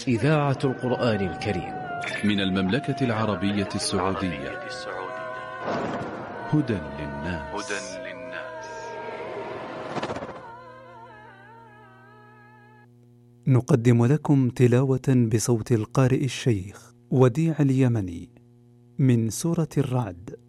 إذاعة القرآن الكريم من المملكة العربية السعودية. هدى للناس. نقدم لكم تلاوة بصوت القارئ الشيخ وديع اليمني من سورة الرعد